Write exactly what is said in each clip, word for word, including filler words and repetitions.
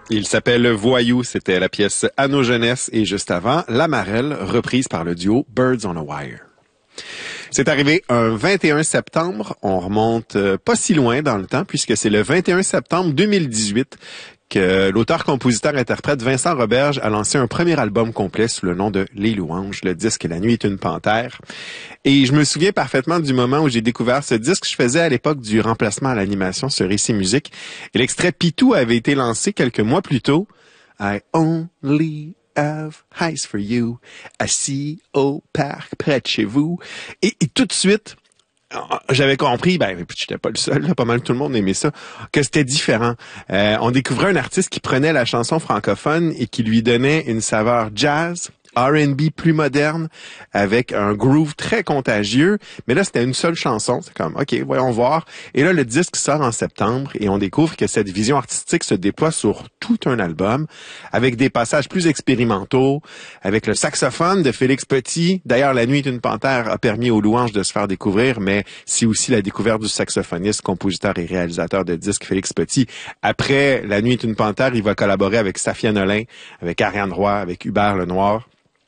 Il s'appelle Voyou, c'était la pièce À nos jeunesses et juste avant, La Marelle, reprise par le duo Birds on a Wire. C'est arrivé un vingt et un septembre, on remonte euh, pas si loin dans le temps puisque c'est le vingt et un septembre deux mille dix-huit que l'auteur-compositeur-interprète Vincent Roberge a lancé un premier album complet sous le nom de Les Louanges, le disque La nuit est une panthère. Et je me souviens parfaitement du moment où j'ai découvert ce disque. Je faisais à l'époque du remplacement à l'animation sur Ici Musique. Et l'extrait Pitou avait été lancé quelques mois plus tôt. I only have eyes for you, assis au parc près de chez vous. Et, et tout de suite, j'avais compris, ben, j'étais pas le seul, là, pas mal tout le monde aimait ça, que c'était différent. Euh, on découvrait un artiste qui prenait la chanson francophone et qui lui donnait une saveur jazz, R and B plus moderne, avec un groove très contagieux. Mais là, c'était une seule chanson. C'est comme, OK, voyons voir. Et là, le disque sort en septembre et on découvre que cette vision artistique se déploie sur tout un album, avec des passages plus expérimentaux, avec le saxophone de Félix Petit. D'ailleurs, La nuit est une panthère a permis aux Louanges de se faire découvrir, mais c'est aussi la découverte du saxophoniste, compositeur et réalisateur de disques Félix Petit. Après La nuit est une panthère, il va collaborer avec Safia Nolin, avec Ariane Roy, avec Hubert Lenoir.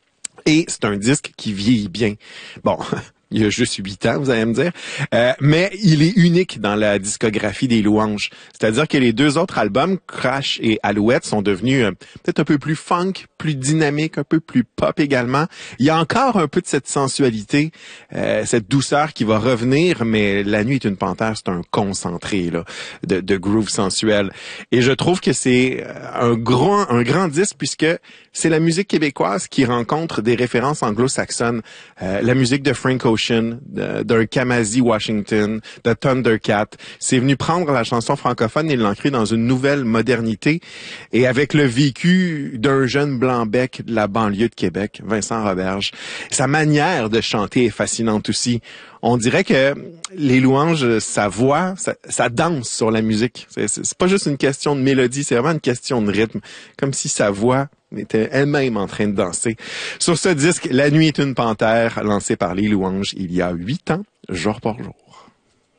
Et c'est un disque qui vieillit bien. Bon, il y a juste huit ans, vous allez me dire. Euh, mais il est unique dans la discographie des Louanges. C'est-à-dire que les deux autres albums, Crash et Alouette, sont devenus euh, peut-être un peu plus funk, plus dynamique, un peu plus pop également. Il y a encore un peu de cette sensualité, euh, cette douceur qui va revenir, mais La nuit est une panthère, c'est un concentré là, de, de groove sensuel. Et je trouve que c'est un grand, un grand disque puisque c'est la musique québécoise qui rencontre des références anglo-saxonnes. Euh, la musique de Frank Ocean, d'un Kamasi Washington, de Thundercat. C'est venu prendre la chanson francophone et l'ancrer dans une nouvelle modernité. Et avec le vécu d'un jeune blanc-bec de la banlieue de Québec, Vincent Roberge. Sa manière de chanter est fascinante aussi. On dirait que les Louanges, sa voix, ça, ça danse sur la musique. C'est, c'est, c'est pas juste une question de mélodie, c'est vraiment une question de rythme. Comme si sa voix était elle-même en train de danser. Sur ce disque, La nuit est une panthère, lancé par les Louanges il y a huit ans, jour par jour.